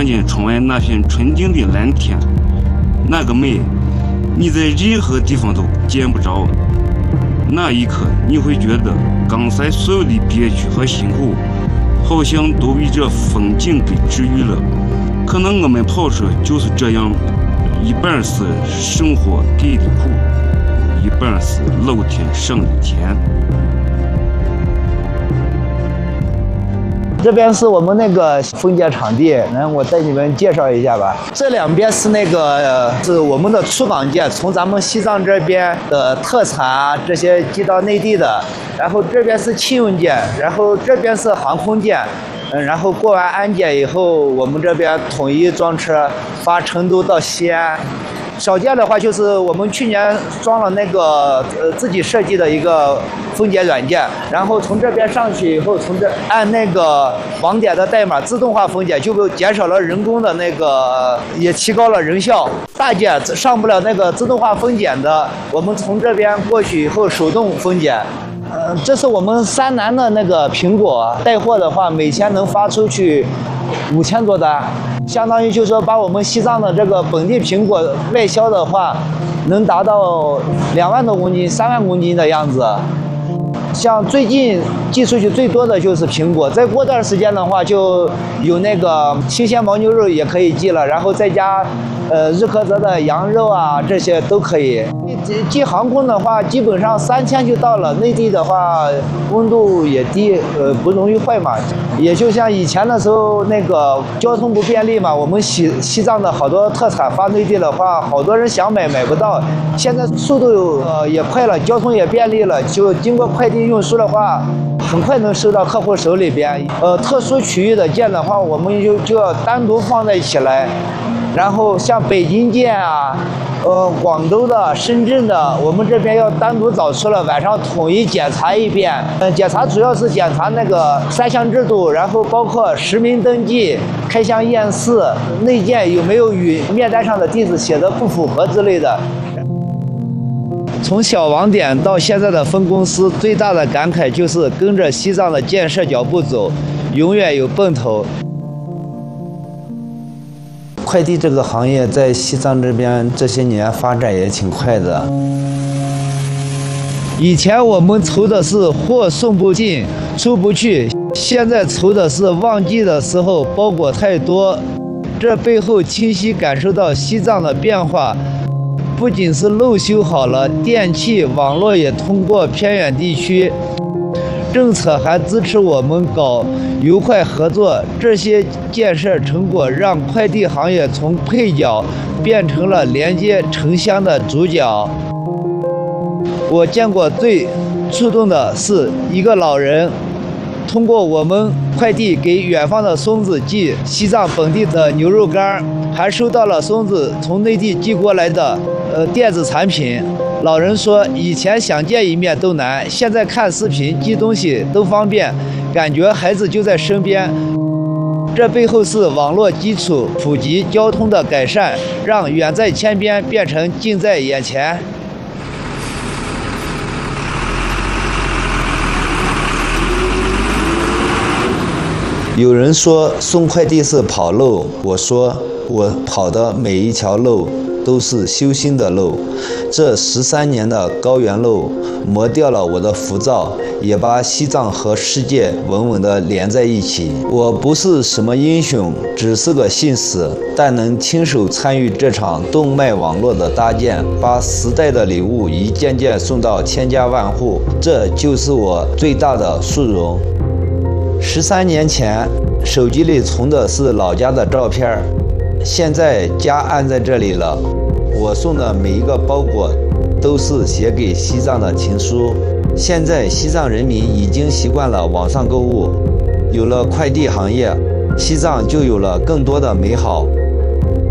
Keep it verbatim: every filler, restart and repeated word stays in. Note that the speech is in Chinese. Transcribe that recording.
看见窗外那片纯净的蓝天，那个美，你在任何地方都见不着。那一刻，你会觉得刚才所有的憋屈和辛苦，好像都被这风景给治愈了。可能我们跑车就是这样，一半是生活给的苦，一半是老天赏的甜。 这边是我们那个封建场地，然后我带你们介绍一下吧。这两边是那个、呃、是我们的出港舰，从咱们西藏这边的特产啊这些寄到内地的。然后这边是轻用舰，然后这边是航空舰。嗯，然后过完安检以后，我们这边统一装车发成都到西安。小舰的话，就是我们去年装了那个呃自己设计的一个封检软件，然后从这边上去以后，从这按那个网点的代码自动化封检，就减少了人工的那个，也提高了人效。大件上不了那个自动化封检的，我们从这边过去以后手动封检。呃，这是我们山南的那个苹果带货的话，每天能发出去五千多单，相当于就是说把我们西藏的这个本地苹果外销的话，能达到两万多公斤、三万公斤的样子。像最近寄出去最多的就是苹果，再过段时间的话，就有那个新鲜牦牛肉也可以寄了，然后再加呃日喀则的羊肉啊，这些都可以。寄航空的话，基本上三天就到了。内地的话，温度也低，呃不容易坏嘛。也就像以前的时候，那个交通不便利嘛，我们西西藏的好多特产发内地的话，好多人想买买不到。现在速度呃也快了，交通也便利了，就经过快递运输的话，很快能收到客户手里边。呃，特殊区域的件的话，我们就就要单独放在起来。然后像北京件啊，呃，广州的、深圳的，我们这边要单独找出了，晚上统一检查一遍。嗯，检查主要是检查那个三项制度，然后包括实名登记、开箱验视、内件有没有与面单上的地址写的不符合之类的。从小网点到现在的分公司，最大的感慨就是跟着西藏的建设脚步走，永远有奔头。快递这个行业在西藏这边这些年发展也挺快的。以前我们愁的是货送不进、出不去，现在愁的是旺季的时候包裹太多。这背后清晰感受到西藏的变化，不仅是路修好了，电气、网络也通过偏远地区。政策还支持我们搞油快合作，这些建设成果让快递行业从配角变成了连接城乡的主角。我见过最触动的是一个老人，通过我们快递给远方的孙子寄西藏本地的牛肉干，还收到了孙子从内地寄过来的呃电子产品。老人说，以前想见一面都难，现在看视频、寄东西都方便，感觉孩子就在身边。这背后是网络基础普及、交通的改善，让远在天边变成近在眼前。有人说送快递是跑路，我说我跑的每一条路都是修心的路。这十三年的高原路磨掉了我的浮躁，也把西藏和世界稳稳地连在一起。我不是什么英雄，只是个信使，但能亲手参与这场动脉网络的搭建，把时代的礼物一件件送到千家万户，这就是我最大的殊荣。十三年前，手机里存的是老家的照片，现在家安在这里了。我送的每一个包裹都是写给西藏的情书。现在西藏人民已经习惯了网上购物，有了快递行业，西藏就有了更多的美好。